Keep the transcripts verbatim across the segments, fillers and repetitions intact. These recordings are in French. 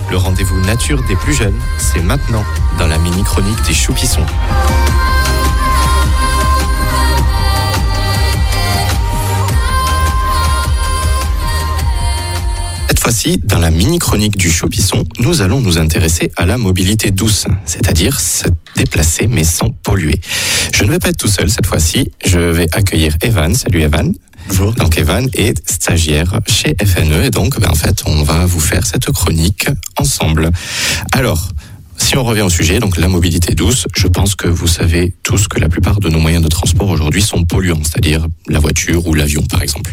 Le rendez-vous nature des plus jeunes, c'est maintenant, dans la mini-chronique des Choupissons. Cette fois-ci, dans la mini-chronique du Choupisson, nous allons nous intéresser à la mobilité douce, c'est-à-dire se déplacer mais sans polluer. Je ne vais pas être tout seul cette fois-ci, je vais accueillir Evan. Salut Evan. Bonjour. Donc Evan est stagiaire chez F N E et donc ben, en fait on va vous faire cette chronique ensemble. Alors, si on revient au sujet, donc la mobilité douce, je pense que vous savez tous que la plupart de nos moyens de transport aujourd'hui sont polluants, c'est-à-dire la voiture ou l'avion par exemple.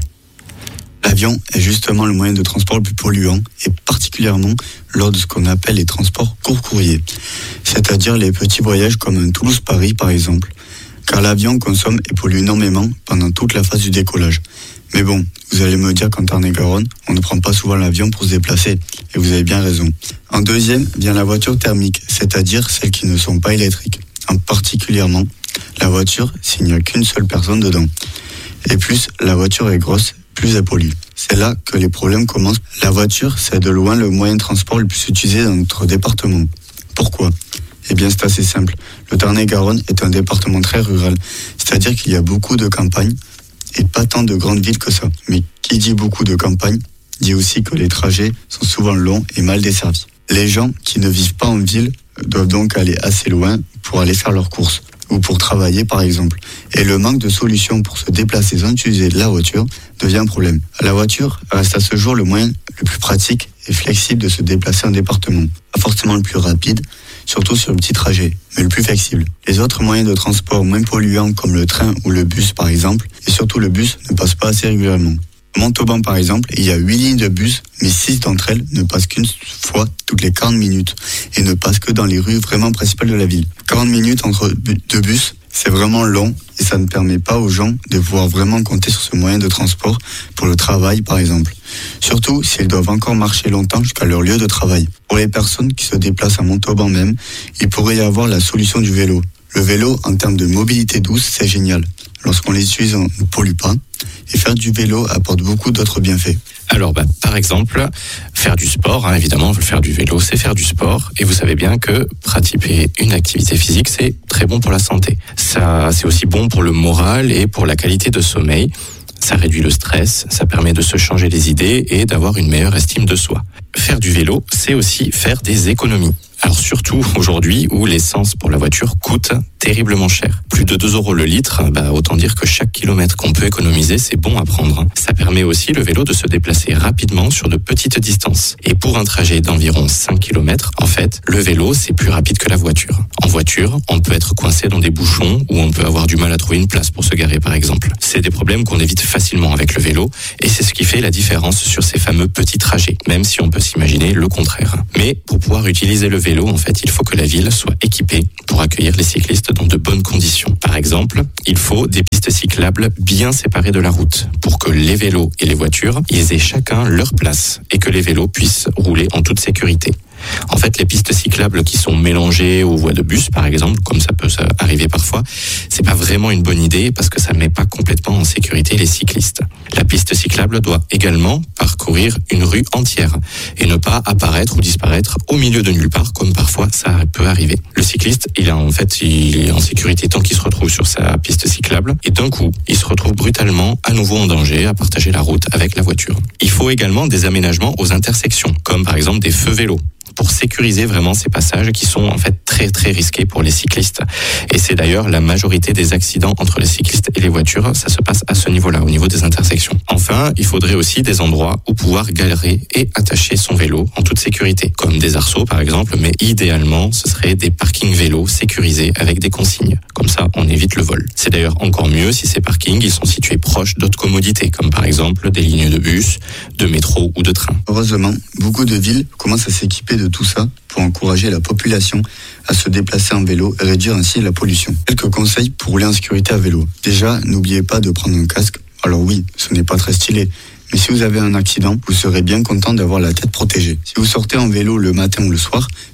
L'avion est justement le moyen de transport le plus polluant et particulièrement lors de ce qu'on appelle les transports court courriers, c'est-à-dire les petits voyages comme un Toulouse-Paris par exemple, car l'avion consomme et pollue énormément pendant toute la phase du décollage. Mais bon, vous allez me dire qu'en Tarn-et-Garonne, on ne prend pas souvent l'avion pour se déplacer, et vous avez bien raison. En deuxième vient la voiture thermique, c'est-à-dire celles qui ne sont pas électriques, en particulièrement la voiture s'il n'y a qu'une seule personne dedans. Et plus la voiture est grosse, plus elle pollue. C'est là que les problèmes commencent. La voiture, c'est de loin le moyen de transport le plus utilisé dans notre département. Pourquoi ? Eh bien, c'est assez simple. Le Tarn-et-Garonne est un département très rural, c'est-à-dire qu'il y a beaucoup de campagnes et pas tant de grandes villes que ça. Mais qui dit beaucoup de campagnes, dit aussi que les trajets sont souvent longs et mal desservis. Les gens qui ne vivent pas en ville doivent donc aller assez loin pour aller faire leurs courses ou pour travailler par exemple. Et le manque de solutions pour se déplacer sans utiliser de la voiture devient un problème. La voiture reste à ce jour le moyen le plus pratique et flexible de se déplacer en département. Pas forcément le plus rapide, surtout sur le petit trajet, mais le plus flexible. Les autres moyens de transport moins polluants comme le train ou le bus par exemple, et surtout le bus, ne passent pas assez régulièrement. À Montauban par exemple, il y a huit lignes de bus, mais six d'entre elles ne passent qu'une fois toutes les quarante minutes et ne passent que dans les rues vraiment principales de la ville. quarante minutes entre deux bus, c'est vraiment long et ça ne permet pas aux gens de pouvoir vraiment compter sur ce moyen de transport pour le travail par exemple. Surtout s'ils doivent encore marcher longtemps jusqu'à leur lieu de travail. Pour les personnes qui se déplacent à Montauban même, il pourrait y avoir la solution du vélo. Le vélo, en termes de mobilité douce, c'est génial. Lorsqu'on les utilise, on ne pollue pas. Et faire du vélo apporte beaucoup d'autres bienfaits. Alors, bah, par exemple, faire du sport, hein, évidemment, faire du vélo, c'est faire du sport. Et vous savez bien que pratiquer une activité physique, c'est très bon pour la santé. Ça, c'est aussi bon pour le moral et pour la qualité de sommeil. Ça réduit le stress, ça permet de se changer les idées et d'avoir une meilleure estime de soi. Faire du vélo, c'est aussi faire des économies. Alors surtout aujourd'hui où l'essence pour la voiture coûte terriblement cher. Plus de deux euros le litre, bah autant dire que chaque kilomètre qu'on peut économiser, c'est bon à prendre. Ça permet aussi le vélo de se déplacer rapidement sur de petites distances. Et pour un trajet d'environ cinq kilomètres, en fait, le vélo, c'est plus rapide que la voiture. En voiture, on peut être coincé dans des bouchons ou on peut avoir du mal à trouver une place pour se garer par exemple. C'est des problèmes qu'on évite facilement avec le vélo et c'est ce qui fait la différence sur ces fameux petits trajets, même si on peut s'imaginer le contraire. Mais pour pouvoir utiliser le vélo, en fait, il faut que la ville soit équipée pour accueillir les cyclistes dans de bonnes conditions. Par exemple, il faut des pistes cyclables bien séparées de la route pour que les vélos et les voitures, ils aient chacun leur place et que les vélos puissent rouler en toute sécurité. En fait, les pistes cyclables qui sont mélangées aux voies de bus, par exemple, comme ça peut arriver parfois, c'est pas vraiment une bonne idée parce que ça met pas complètement en sécurité les cyclistes. La piste cyclable doit également parcourir une rue entière et ne pas apparaître ou disparaître au milieu de nulle part, comme parfois ça peut arriver. Le cycliste, il a en fait, il est en sécurité tant qu'il se retrouve sur sa piste cyclable et d'un coup, il se retrouve brutalement à nouveau en danger à partager la route avec la voiture. Il faut également des aménagements aux intersections, comme par exemple des feux vélos, pour sécuriser vraiment ces passages qui sont en fait très très risqués pour les cyclistes. Et c'est d'ailleurs la majorité des accidents entre les cyclistes et les voitures, ça se passe à ce niveau-là, au niveau des intersections. Enfin, il faudrait aussi des endroits où pouvoir garer et attacher son vélo en toute sécurité, comme des arceaux par exemple, mais idéalement, ce serait des parkings vélos sécurisés avec des consignes. Comme ça, on évite le vol. C'est d'ailleurs encore mieux si ces parkings ils sont situés proches d'autres commodités, comme par exemple des lignes de bus, de métro ou de train. Heureusement, beaucoup de villes commencent à s'équiper de tout ça pour encourager la population à se déplacer en vélo et réduire ainsi la pollution. Quelques conseils pour rouler en sécurité à vélo. Déjà, n'oubliez pas de prendre un casque. Alors oui, ce n'est pas très stylé, mais si vous avez un accident, vous serez bien content d'avoir la tête protégée. Si vous sortez en vélo le matin ou le soir,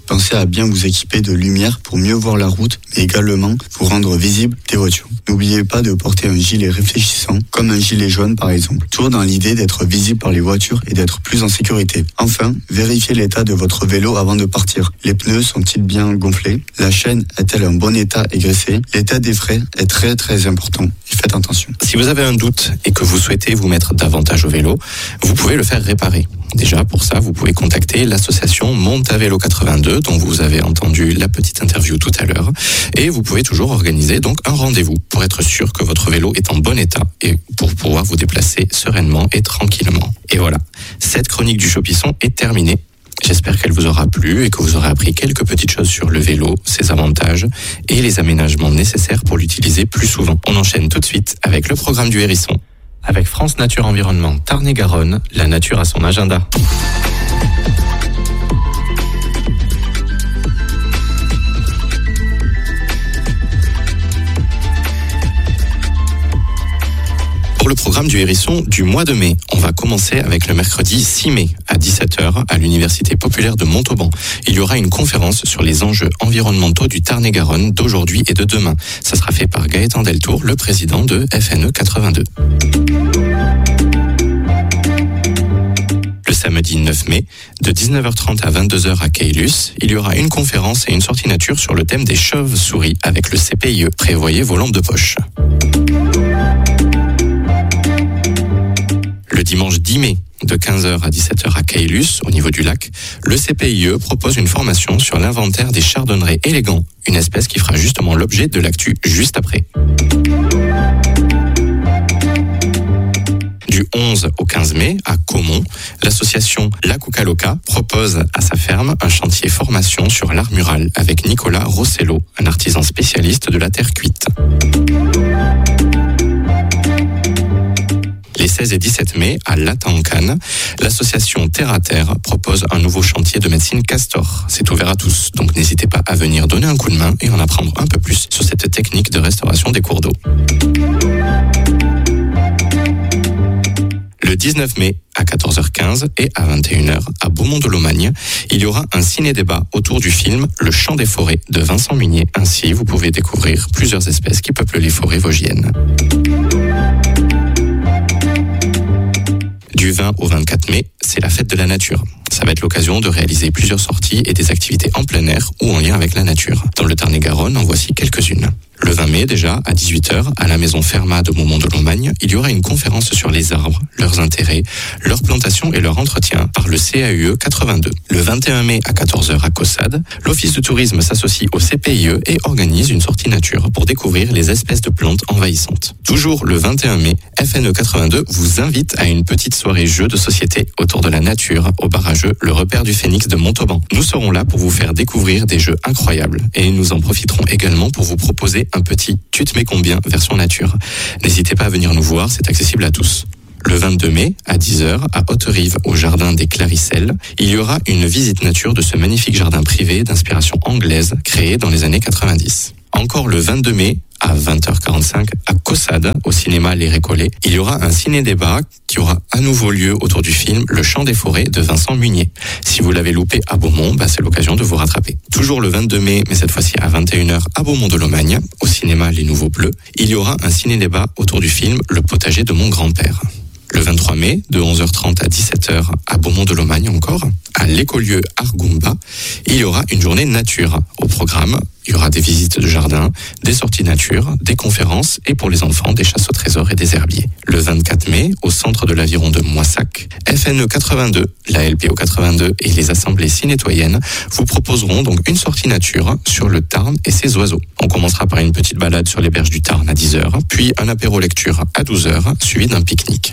Pensez à bien vous équiper de lumière pour mieux voir la route, mais également pour rendre visible des voitures. N'oubliez pas de porter un gilet réfléchissant, comme un gilet jaune par exemple, toujours dans l'idée d'être visible par les voitures et d'être plus en sécurité. Enfin, vérifiez l'état de votre vélo avant de partir. Les pneus sont-ils bien gonflés? La chaîne est-elle en bon état et graissée? L'état des freins est très très important. Et faites attention. Si vous avez un doute et que vous souhaitez vous mettre davantage au vélo, vous pouvez le faire réparer. Déjà, pour ça, vous pouvez contacter l'association Monte à Vélo quatre-vingt-deux, dont vous avez entendu la petite interview tout à l'heure. Et vous pouvez toujours organiser donc un rendez-vous pour être sûr que votre vélo est en bon état et pour pouvoir vous déplacer sereinement et tranquillement. Et voilà, cette chronique du Chaupissons est terminée. J'espère qu'elle vous aura plu et que vous aurez appris quelques petites choses sur le vélo, ses avantages et les aménagements nécessaires pour l'utiliser plus souvent. On enchaîne tout de suite avec le programme du Hérisson. Avec France Nature Environnement Tarn-et-Garonne, la nature a son agenda. Pour le programme du Hérisson du mois de mai, on va commencer avec le mercredi six mai à dix-sept heures à l'Université populaire de Montauban. Il y aura une conférence sur les enjeux environnementaux du Tarn-et-Garonne d'aujourd'hui et de demain. Ça sera fait par Gaëtan Deltour, le président de F N E quatre-vingt-deux. Le samedi neuf mai, de dix-neuf heures trente à vingt-deux heures à Caylus, il y aura une conférence et une sortie nature sur le thème des chauves-souris avec le C P I E. Prévoyez vos lampes de poche. Le dimanche dix mai, de quinze heures à dix-sept heures à Caylus, au niveau du lac, le C P I E propose une formation sur l'inventaire des chardonnerets élégants, une espèce qui fera justement l'objet de l'actu juste après. Du onze au quinze mai, à Caumont, l'association La Cucaloca propose à sa ferme un chantier formation sur l'art mural avec Nicolas Rossello, un artisan spécialiste de la terre cuite. Les seize et dix-sept mai, à Latancan, l'association Terre à Terre propose un nouveau chantier de médecine castor. C'est ouvert à tous, donc n'hésitez pas à venir donner un coup de main et en apprendre un peu plus sur cette technique de restauration des cours d'eau. Le dix-neuf mai, à quatorze heures quinze et à vingt et une heures, à Beaumont-de-Lomagne, il y aura un ciné-débat autour du film Le Chant des forêts de Vincent Munier. Ainsi, vous pouvez découvrir plusieurs espèces qui peuplent les forêts vosgiennes. Du vingt au vingt-quatre mai, c'est la fête de la nature. Ça va être l'occasion de réaliser plusieurs sorties et des activités en plein air ou en lien avec la nature. Dans le Tarn-et-Garonne, en voici quelques-unes. Le vingt mai, déjà, à dix-huit heures, à la maison Fermat de Beaumont-de-Lomagne, il y aura une conférence sur les arbres, leurs intérêts, leur plantation et leur entretien par le C A U E quatre-vingt-deux. Le vingt et un mai, à quatorze heures, à Caussade, l'Office de tourisme s'associe au C P I E et organise une sortie nature pour découvrir les espèces de plantes envahissantes. Toujours le vingt et un mai, F N E quatre-vingt-deux vous invite à une petite soirée jeu de société autour de la nature au barrageux Le Repère du Phénix de Montauban. Nous serons là pour vous faire découvrir des jeux incroyables et nous en profiterons également pour vous proposer un petit « Tu te mets combien » version nature. N'hésitez pas à venir nous voir, c'est accessible à tous. Le vingt-deux mai, à dix heures, à Haute-Rive, au jardin des Claricelles, il y aura une visite nature de ce magnifique jardin privé d'inspiration anglaise créé dans les années quatre-vingt-dix. Encore le vingt-deux mai, à vingt heures quarante-cinq, à Caussade, au cinéma Les Récollets, il y aura un ciné-débat qui aura à nouveau lieu autour du film Le Chant des forêts de Vincent Munier. Si vous l'avez loupé à Beaumont, bah c'est l'occasion de vous rattraper. Toujours le vingt-deux mai, mais cette fois-ci à vingt et une heures, à Beaumont-de-Lomagne, au cinéma Les Nouveaux Bleus, il y aura un ciné-débat autour du film Le potager de mon grand-père. Le vingt-trois mai, de onze heures trente à dix-sept heures, à Beaumont-de-Lomagne encore, à l'écolieu Argumba, il y aura une journée nature. Au programme, il y aura des visites de jardin, des sorties nature, des conférences et pour les enfants, des chasses au trésor et des herbiers. Le vingt-quatre mai, au centre de l'aviron de Moissac, F N E quatre-vingt-deux, la L P O quatre-vingt-deux et les assemblées cinétoyennes vous proposeront donc une sortie nature sur le Tarn et ses oiseaux. On commencera par une petite balade sur les berges du Tarn à dix heures, puis un apéro lecture à douze heures, suivi d'un pique-nique.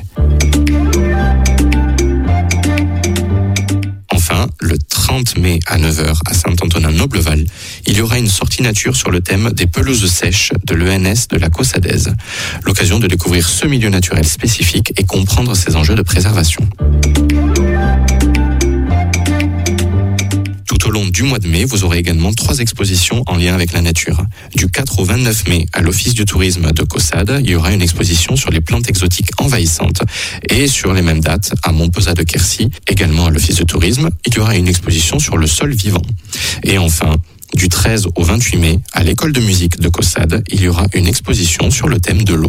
Enfin, le trente mai à neuf heures à Saint-Antonin-Nobleval, il y aura une sortie nature sur le thème des pelouses sèches de l'E N S de la Caussadaise. L'occasion de découvrir ce milieu naturel spécifique et comprendre ses enjeux de préservation. Tout au long du mois de mai, vous aurez également trois expositions en lien avec la nature. Du quatre au vingt-neuf mai, à l'Office du tourisme de Caussade, il y aura une exposition sur les plantes exotiques envahissantes. Et sur les mêmes dates, à Montpezat de Quercy, également à l'Office de tourisme, il y aura une exposition sur le sol vivant. Et enfin, du treize au vingt-huit mai, à l'école de musique de Caussade, il y aura une exposition sur le thème de l'eau.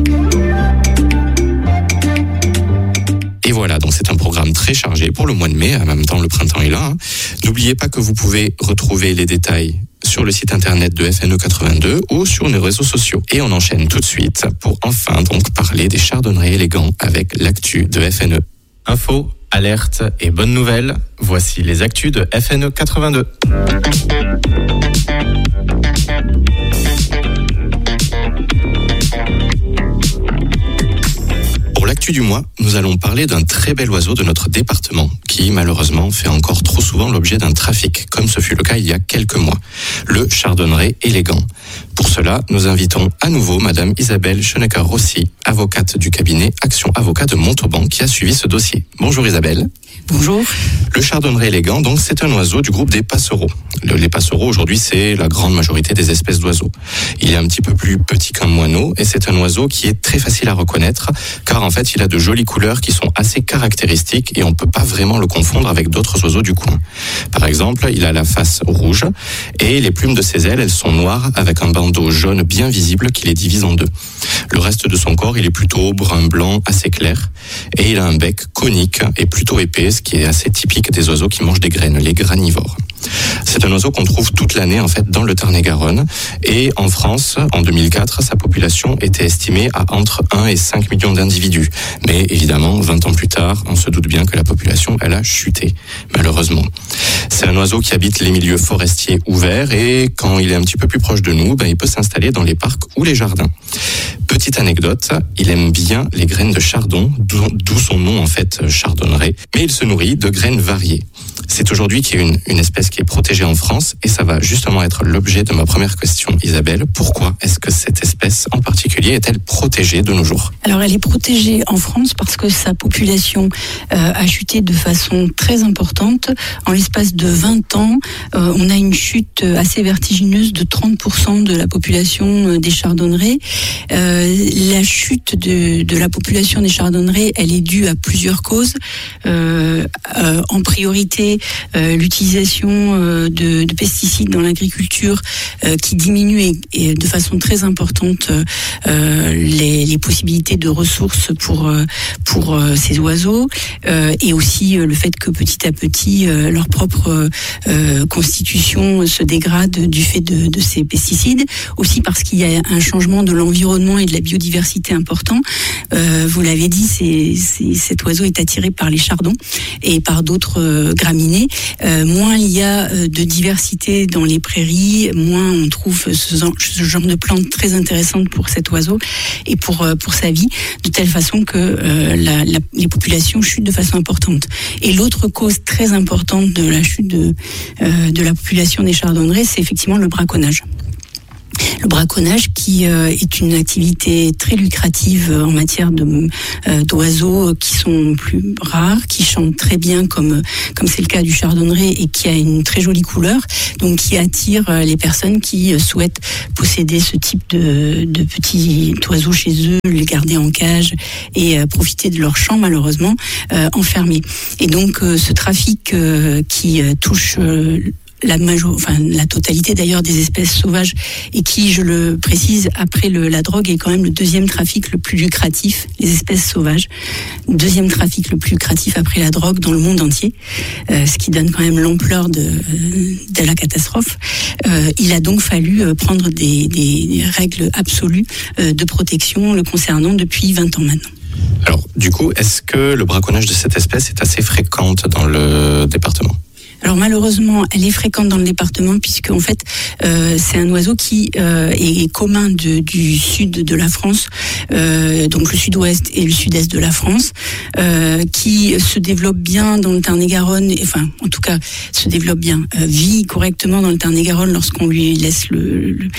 Et voilà, donc c'est un programme très chargé pour le mois de mai, en même temps le printemps est là. Hein. N'oubliez pas que vous pouvez retrouver les détails sur le site internet de F N E quatre-vingt-deux ou sur nos réseaux sociaux. Et on enchaîne tout de suite pour enfin donc parler des chardonnerets élégants avec l'actu de F N E. Info, alerte et bonnes nouvelles, voici les actus de F N E quatre-vingt-deux. L'actu du mois, nous allons parler d'un très bel oiseau de notre département qui malheureusement fait encore trop souvent l'objet d'un trafic, comme ce fut le cas il y a quelques mois, le chardonneret élégant. Pour cela, nous invitons à nouveau Madame Isabelle Schoenecker-Rossi, avocate du cabinet Action Avocat de Montauban, qui a suivi ce dossier. Bonjour Isabelle. Bonjour. Le chardonneret élégant, donc, c'est un oiseau du groupe des passereaux. Le, les passereaux, aujourd'hui, c'est la grande majorité des espèces d'oiseaux. Il est un petit peu plus petit qu'un moineau et c'est un oiseau qui est très facile à reconnaître car en fait, il a de jolies couleurs qui sont assez caractéristiques et on ne peut pas vraiment le confondre avec d'autres oiseaux du coin. Par exemple, il a la face rouge et les plumes de ses ailes, elles sont noires avec un bandeau jaune bien visible qui les divise en deux. Le reste de son corps, il est plutôt brun-blanc, assez clair et il a un bec conique et plutôt épais, ce qui est assez typique des oiseaux qui mangent des graines, les granivores. C'est un oiseau qu'on trouve toute l'année en fait dans le Tarn-et-Garonne et en France, en deux mille quatre, sa population était estimée à entre un et cinq millions d'individus. Mais évidemment, vingt ans plus tard, on se doute bien que la population, elle a chuté, malheureusement. C'est un oiseau qui habite les milieux forestiers ouverts et quand il est un petit peu plus proche de nous, ben, il peut s'installer dans les parcs ou les jardins. Petite anecdote, il aime bien les graines de chardon, d'où son nom en fait, chardonneret, mais il se nourrit de graines variées. C'est aujourd'hui qu'il y a une, une espèce qui est protégée en France et ça va justement être l'objet de ma première question, Isabelle. Pourquoi est-ce que cette espèce en particulier est-elle protégée de nos jours ? Alors elle est protégée en France parce que sa population euh, a chuté de façon très importante. En l'espace de vingt ans, euh, on a une chute assez vertigineuse de trente pour cent de la population des chardonnerets. Euh, la chute de, de la population des chardonnerets, elle est due à plusieurs causes. Euh, euh, en priorité, Euh, l'utilisation euh, de, de pesticides dans l'agriculture euh, qui diminue et, et de façon très importante euh, les, les possibilités de ressources pour euh, pour euh, ces oiseaux euh, et aussi euh, le fait que petit à petit euh, leur propre euh, constitution se dégrade du fait de, de ces pesticides. Aussi parce qu'il y a un changement de l'environnement et de la biodiversité important. Euh, vous l'avez dit, c'est, c'est, cet oiseau est attiré par les chardons et par d'autres euh, graminées. Euh, moins il y a euh, de diversité dans les prairies, moins on trouve ce, ce genre de plantes très intéressantes pour cet oiseau et pour euh, pour sa vie, de telle façon que euh, la, la, les populations chutent de façon importante. Et l'autre cause très importante de la chute de euh, de la population des chardonnerets, c'est effectivement le braconnage. Le braconnage qui euh, est une activité très lucrative en matière de, euh, d'oiseaux qui sont plus rares, qui chantent très bien comme comme c'est le cas du chardonneret et qui a une très jolie couleur, donc qui attire les personnes qui souhaitent posséder ce type de, de petits oiseaux chez eux, les garder en cage et euh, profiter de leur champ malheureusement euh, enfermés. Et donc euh, ce trafic euh, qui euh, touche euh, la major, enfin la totalité d'ailleurs des espèces sauvages et qui, je le précise, après le, la drogue est quand même le deuxième trafic le plus lucratif, les espèces sauvages, deuxième trafic le plus lucratif après la drogue dans le monde entier, euh, ce qui donne quand même l'ampleur de, de la catastrophe. Euh, il a donc fallu prendre des, des règles absolues de protection le concernant depuis vingt ans maintenant. Alors, du coup, est-ce que le braconnage de cette espèce est assez fréquente dans le département ? Alors malheureusement, elle est fréquente dans le département puisque en fait, euh, c'est un oiseau qui euh, est commun de, du sud de la France, euh, donc le sud-ouest et le sud-est de la France, euh, qui se développe bien dans le Tarn-et-Garonne, enfin en tout cas se développe bien, euh, vit correctement dans le Tarn-et-Garonne lorsqu'on lui laisse le, le,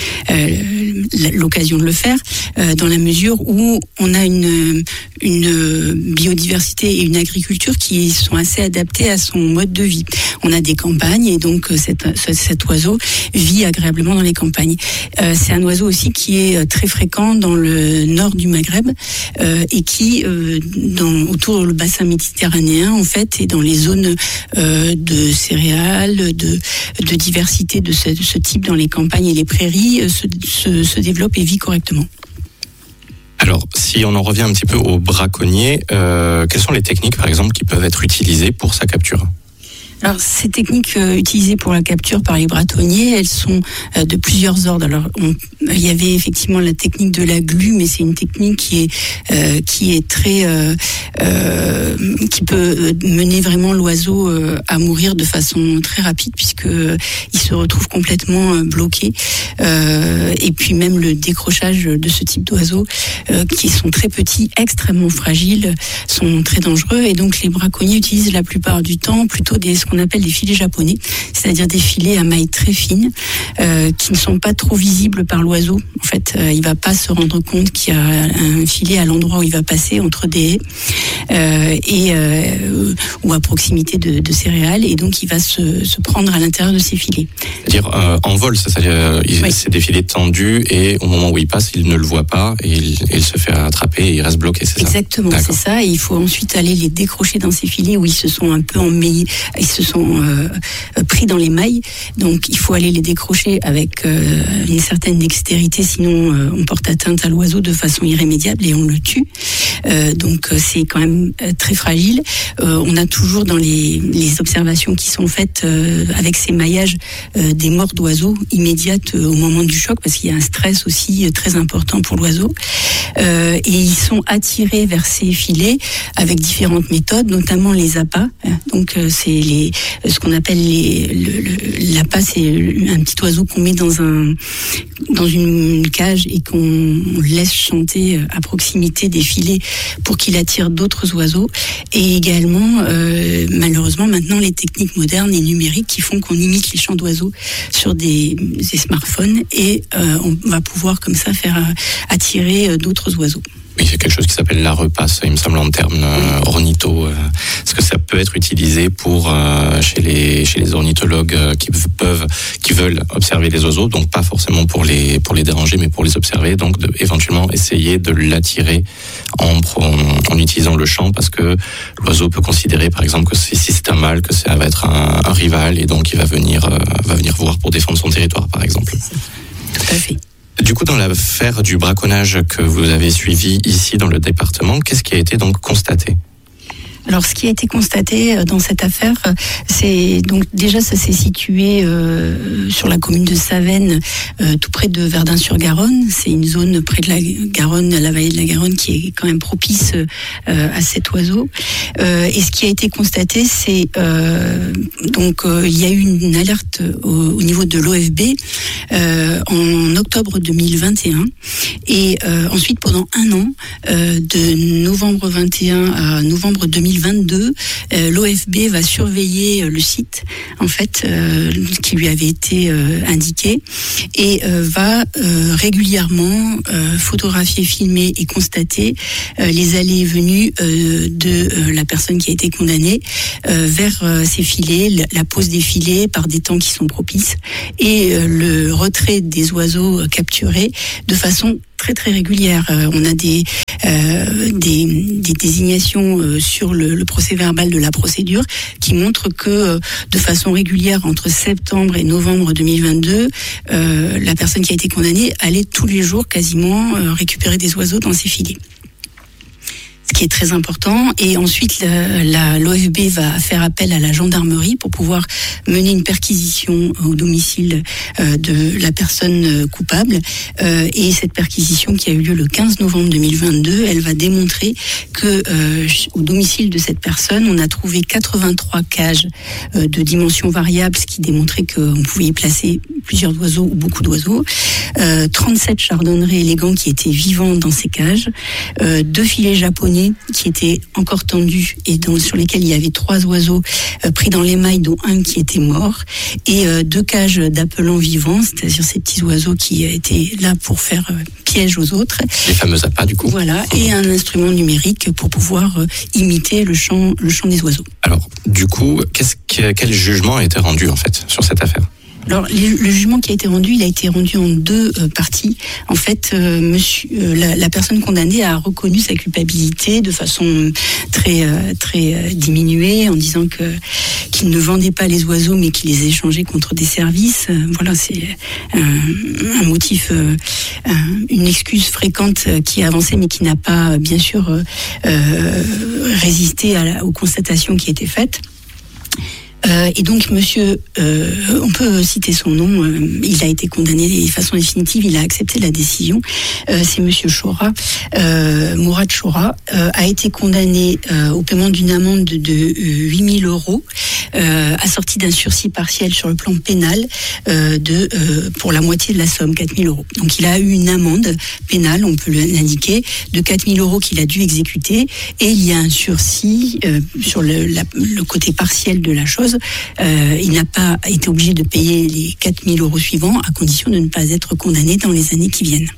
euh, l'occasion de le faire, euh, dans la mesure où on a une, une biodiversité et une agriculture qui sont assez adaptées à son mode de vie. On a des campagnes, et donc cet, cet oiseau vit agréablement dans les campagnes. Euh, c'est un oiseau aussi qui est très fréquent dans le nord du Maghreb euh, et qui, euh, dans, autour du bassin méditerranéen, en fait, et dans les zones euh, de céréales, de, de diversité de ce, ce type dans les campagnes et les prairies, se, se, se développe et vit correctement. Alors, si on en revient un petit peu aux braconniers, euh, quelles sont les techniques, par exemple, qui peuvent être utilisées pour sa capture ? Alors, ces techniques euh, utilisées pour la capture par les braconniers, elles sont euh, de plusieurs ordres. Alors, on, il y avait effectivement la technique de la glu, mais c'est une technique qui est euh, qui est très euh, euh, qui peut mener vraiment l'oiseau euh, à mourir de façon très rapide, puisque euh, il se retrouve complètement euh, bloqué. Euh, et puis même le décrochage de ce type d'oiseaux, euh, qui sont très petits, extrêmement fragiles, sont très dangereux. Et donc, les braconniers utilisent la plupart du temps plutôt des qu'on appelle des filets japonais, c'est-à-dire des filets à mailles très fines euh, qui ne sont pas trop visibles par l'oiseau. En fait, euh, il va pas se rendre compte qu'il y a un filet à l'endroit où il va passer entre des haies euh, et euh, ou à proximité de, de céréales, et donc il va se, se prendre à l'intérieur de ces filets. C'est-à-dire euh, en vol, c'est-à-dire euh, oui. C'est des filets tendus et au moment où il passe, il ne le voit pas et il, il se fait attraper et il reste bloqué, c'est ça ? Exactement, c'est ça. Et il faut ensuite aller les décrocher dans ces filets où ils se sont un peu emmêlés, ils se sont euh, pris dans les mailles. Donc il faut aller les décrocher avec euh, une certaine dextérité, sinon euh, on porte atteinte à l'oiseau de façon irrémédiable et on le tue. Euh, donc c'est quand même euh, très fragile. Euh, on a toujours dans les, les observations qui sont faites euh, avec ces maillages euh, des morts d'oiseaux immédiates euh, au moment du choc, parce qu'il y a un stress aussi euh, très important pour l'oiseau. Euh, et ils sont attirés vers ces filets avec différentes méthodes, notamment les appâts. Donc euh, c'est les, ce qu'on appelle les, le, le, l'appât, c'est un petit oiseau qu'on met dans un dans une cage et qu'on laisse chanter à proximité des filets pour qu'il attire d'autres oiseaux. Et également, euh, malheureusement, maintenant, les techniques modernes et numériques qui font qu'on imite les chants d'oiseaux sur des, des smartphones, et euh, on va pouvoir comme ça faire euh, attirer d'autres oiseaux. Oui, c'est quelque chose qui s'appelle la repasse, il me semble, en termes euh, ornitho. Euh, est-ce que ça peut être utilisé pour euh, chez les chez les ornithologues euh, qui peuvent qui veulent observer les oiseaux, donc pas forcément pour les pour les déranger, mais pour les observer, donc de éventuellement essayer de l'attirer en, en en utilisant le chant, parce que l'oiseau peut considérer, par exemple, que si, si c'est un mâle, que ça va être un, un rival, et donc il va venir euh, va venir voir pour défendre son territoire, par exemple. Tout à fait. Du coup, dans l'affaire du braconnage que vous avez suivi ici dans le département, qu'est-ce qui a été donc constaté ? Alors, ce qui a été constaté dans cette affaire, c'est donc déjà ça s'est situé euh, sur la commune de Savenne, euh, tout près de Verdun-sur-Garonne. C'est une zone près de la Garonne, la vallée de la Garonne, qui est quand même propice euh, à cet oiseau. Euh, et ce qui a été constaté, c'est euh, donc euh, il y a eu une alerte au, au niveau de l'O F B euh, en octobre deux mille vingt et un, et euh, ensuite pendant un an, euh, de novembre vingt et un à novembre deux mille vingt-deux, euh, l'O F B va surveiller euh, le site, en fait, euh, qui lui avait été euh, indiqué, et euh, va euh, régulièrement euh, photographier, filmer et constater euh, les allées et venues euh, de euh, la personne qui a été condamnée euh, vers euh, ces filets, la pose des filets par des temps qui sont propices, et euh, le retrait des oiseaux capturés de façon très très régulière. Euh, on a des, euh, des, des désignations euh, sur le, le procès verbal de la procédure qui montrent que euh, de façon régulière, entre septembre et novembre deux mille vingt-deux, euh, la personne qui a été condamnée allait tous les jours quasiment euh, récupérer des oiseaux dans ses filets. Ce qui est très important. Et ensuite, la, la, l'O F B va faire appel à la gendarmerie pour pouvoir mener une perquisition au domicile euh, de la personne coupable. Euh, et cette perquisition qui a eu lieu le quinze novembre deux mille vingt-deux, elle va démontrer que euh, au domicile de cette personne, on a trouvé quatre-vingt-trois cages euh, de dimensions variables, ce qui démontrait qu'on pouvait y placer plusieurs oiseaux ou beaucoup d'oiseaux. Euh, trente-sept chardonnerets élégants qui étaient vivants dans ces cages. Euh, deux filets japonais condamné qui était encore tendu et dans, sur lesquels il y avait trois oiseaux euh, pris dans l'émail, dont un qui était mort, et euh, deux cages d'appelants vivants, c'est-à-dire ces petits oiseaux qui étaient là pour faire euh, piège aux autres. Les fameux appâts, du coup. Voilà, et un instrument numérique pour pouvoir euh, imiter le chant, le chant des oiseaux. Alors, du coup, qu'est-ce que, quel jugement a été rendu, en fait, sur cette affaire ? Alors, le jugement qui a été rendu, il a été rendu en deux euh, parties. En fait, euh, monsieur, euh, la, la personne condamnée a reconnu sa culpabilité de façon très euh, très euh, diminuée, en disant que qu'il ne vendait pas les oiseaux, mais qu'il les échangeait contre des services. Euh, voilà, c'est un, un motif, euh, un, une excuse fréquente euh, qui est avancée, mais qui n'a pas, bien sûr, euh, euh, résisté à la, aux constatations qui étaient faites. Euh, et donc, monsieur, euh, on peut citer son nom, euh, il a été condamné de façon définitive, il a accepté la décision. Euh, c'est monsieur Chora, euh, Mourad Chora, euh, a été condamné euh, au paiement d'une amende de, de euh, huit mille euros, euh, assortie d'un sursis partiel sur le plan pénal euh, de, euh, pour la moitié de la somme, quatre mille euros. Donc, il a eu une amende pénale, on peut l'indiquer, de quatre mille euros qu'il a dû exécuter, et il y a un sursis euh, sur le, la, le côté partiel de la chose. Euh, il n'a pas été obligé de payer les quatre mille euros suivants à condition de ne pas être condamné dans les années qui viennent.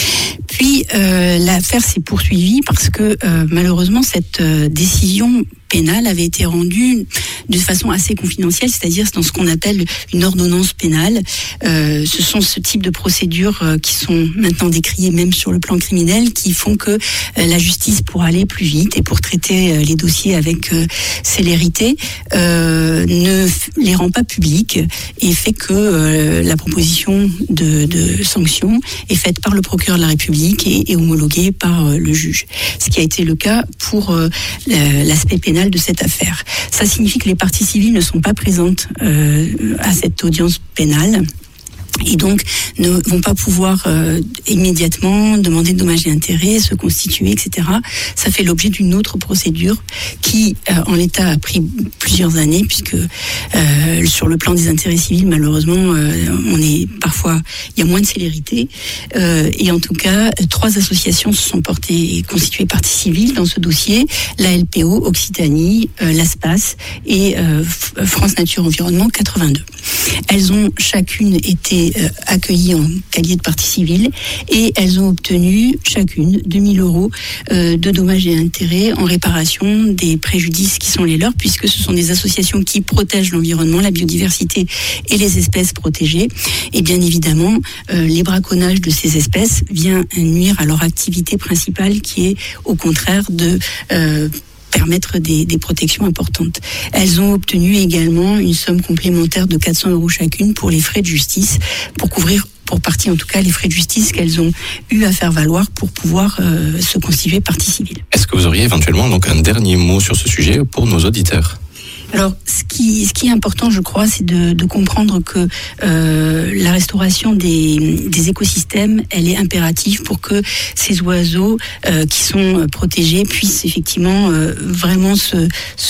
Puis euh, l'affaire s'est poursuivie parce que euh, malheureusement cette euh, décision pénale avait été rendue de façon assez confidentielle, c'est-à-dire dans ce qu'on appelle une ordonnance pénale. Euh, ce sont ce type de procédures euh, qui sont maintenant décriées même sur le plan criminel, qui font que euh, la justice, pour aller plus vite et pour traiter euh, les dossiers avec euh, célérité, euh, ne f- les rend pas publics et fait que euh, la proposition de, de sanction est faite par le procureur de la République et, et homologuée par euh, le juge. Ce qui a été le cas pour euh, l'aspect pénal de cette affaire. Ça signifie que les parties civiles ne sont pas présentes euh, à cette audience pénale et donc ne vont pas pouvoir euh, immédiatement demander de dommages et intérêts, se constituer, et cetera. Ça fait l'objet d'une autre procédure qui, euh, en l'état, a pris plusieurs années, puisque euh, sur le plan des intérêts civils, malheureusement, euh, on est parfois, il y a moins de célérité. Euh, et en tout cas, trois associations se sont portées et constituées partie civile dans ce dossier: l'A L P O, Occitanie, euh, l'ASPAS et euh, France Nature Environnement quatre-vingt-deux. Elles ont chacune été euh, accueillies en qualité de partie civile et elles ont obtenu chacune deux mille euros euh, de dommages et intérêts en réparation des préjudices qui sont les leurs, puisque ce sont des associations qui protègent l'environnement, la biodiversité et les espèces protégées. Et bien évidemment, euh, les braconnages de ces espèces vient nuire à leur activité principale, qui est au contraire de euh, permettre des, des protections importantes. Elles ont obtenu également une somme complémentaire de quatre cents euros chacune pour les frais de justice, pour couvrir pour partie en tout cas les frais de justice qu'elles ont eu à faire valoir pour pouvoir euh, se constituer partie civile. Est-ce que vous auriez éventuellement donc un dernier mot sur ce sujet pour nos auditeurs ? Alors, ce qui, ce qui est important, je crois, c'est de, de comprendre que euh, la restauration des, des écosystèmes, elle est impérative pour que ces oiseaux euh, qui sont protégés puissent effectivement euh, vraiment se,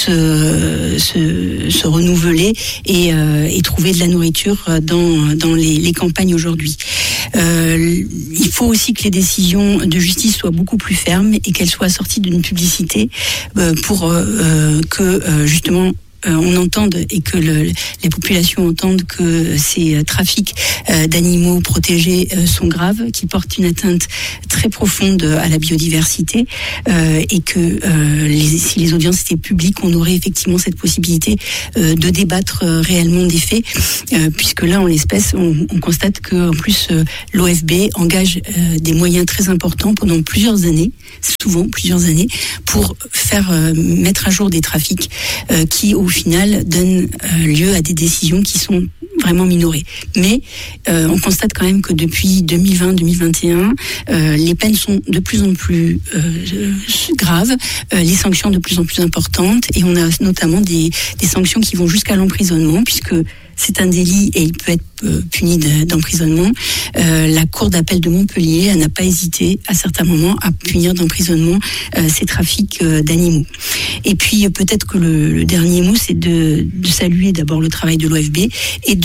se, se, se renouveler et, euh, et trouver de la nourriture dans, dans les, les campagnes aujourd'hui. Euh, il faut aussi que les décisions de justice soient beaucoup plus fermes et qu'elles soient assorties d'une publicité euh, pour euh, que euh, justement Euh, on entende et que le, les populations entendent que ces euh, trafics euh, d'animaux protégés euh, sont graves, qui portent une atteinte très profonde à la biodiversité euh, et que euh, les, si les audiences étaient publiques, on aurait effectivement cette possibilité euh, de débattre euh, réellement des faits, euh, puisque là, en l'espèce, on, on constate qu'en plus euh, l'O F B engage euh, des moyens très importants pendant plusieurs années, souvent plusieurs années, pour faire euh, mettre à jour des trafics euh, qui, au final, donne euh, lieu à des décisions qui sont vraiment minorées. Mais euh, on constate quand même que depuis deux mille vingt deux mille vingt et un, euh, les peines sont de plus en plus euh, graves, euh, les sanctions de plus en plus importantes, et on a notamment des, des sanctions qui vont jusqu'à l'emprisonnement, puisque c'est un délit et il peut être euh, puni d'emprisonnement. Euh, la Cour d'appel de Montpellier n'a pas hésité à certains moments à punir d'emprisonnement euh, ces trafics euh, d'animaux. Et puis euh, peut-être que le, le dernier mot, c'est de, de saluer d'abord le travail de l'O F B et de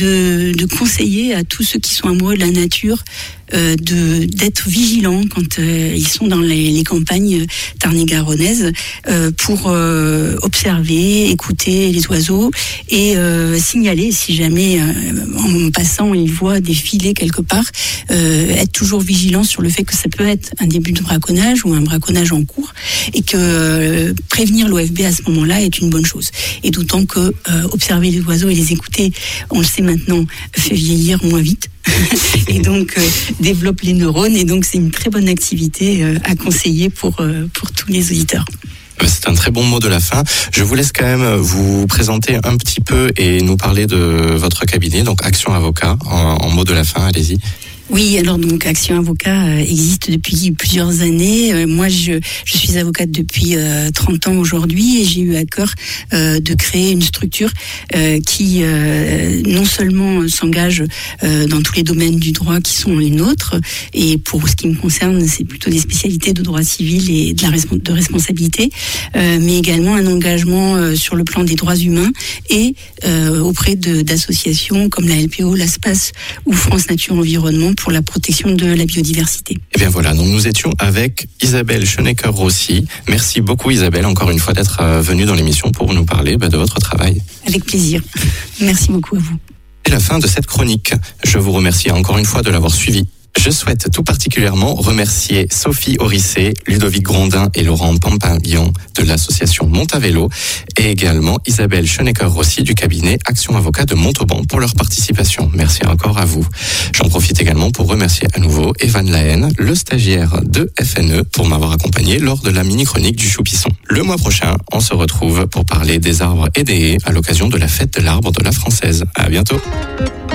de, de conseiller à tous ceux qui sont amoureux de la nature euh, de d'être vigilants quand euh, ils sont dans les, les campagnes tarn-et-garonnaises euh, pour euh, observer, écouter les oiseaux et euh, signaler si jamais euh, en passant ils voient défiler quelque part, euh, être toujours vigilant sur le fait que ça peut être un début de braconnage ou un braconnage en cours et que euh, prévenir l'O F B à ce moment-là est une bonne chose. Et d'autant que euh, observer les oiseaux et les écouter, on le sait maintenant, fait vieillir moins vite. Et donc euh, développe les neurones et donc c'est une très bonne activité euh, à conseiller pour, euh, pour tous les auditeurs. C'est un très bon mot de la fin. Je vous laisse quand même vous présenter un petit peu et nous parler de votre cabinet, donc Action Avocat, en, en mot de la fin, allez-y. Oui, alors donc Action Avocat euh, existe depuis plusieurs années. Euh, moi, je, je suis avocate depuis euh, trente ans aujourd'hui et j'ai eu à cœur euh, de créer une structure euh, qui euh, non seulement s'engage euh, dans tous les domaines du droit qui sont les nôtres, et pour ce qui me concerne, c'est plutôt des spécialités de droit civil et de la resp- de responsabilité, euh, mais également un engagement euh, sur le plan des droits humains et euh, auprès de, d'associations comme la L P O, l'ASPAS ou France Nature Environnement pour la protection de la biodiversité. Et bien voilà, donc nous étions avec Isabelle Schoenecker-Rossi. Merci beaucoup Isabelle, encore une fois, d'être venue dans l'émission pour nous parler bah, de votre travail. Avec plaisir. Merci beaucoup à vous. C'est la fin de cette chronique. Je vous remercie encore une fois de l'avoir suivi. Je souhaite tout particulièrement remercier Sophie Orissé, Ludovic Grondin et Laurent Pampagnon de l'association Montavélo et également Isabelle Schoenecker-Rossi du cabinet Action Avocat de Montauban pour leur participation. Merci encore à vous. J'en profite également pour remercier à nouveau Evan Lahaine, le stagiaire de F N E, pour m'avoir accompagné lors de la mini-chronique du Choupisson. Le mois prochain, on se retrouve pour parler des arbres et des haies à l'occasion de la fête de l'arbre de la Française. À bientôt.